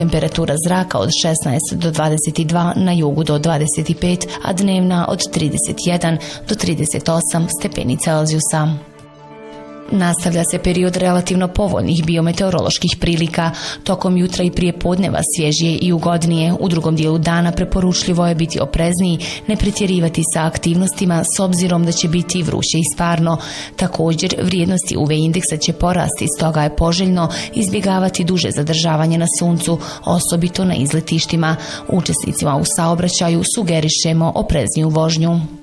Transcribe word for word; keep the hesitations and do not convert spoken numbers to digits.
Temperatura zraka od šesnaest do dvadeset dva, na jugu do dvadeset pet, a dnevna od trideset jedan do trideset osam stepeni Celzijusa. Nastavlja se period relativno povoljnih biometeoroloških prilika. Tokom jutra i prije podneva svježije i ugodnije. U drugom dijelu dana preporučljivo je biti oprezniji, ne pretjerivati sa aktivnostima s obzirom da će biti vruće i sparno. Također, vrijednosti U V indeksa će porasti, stoga je poželjno izbjegavati duže zadržavanje na suncu, osobito na izletištima. Učesnicima u saobraćaju sugerišemo oprezniju vožnju.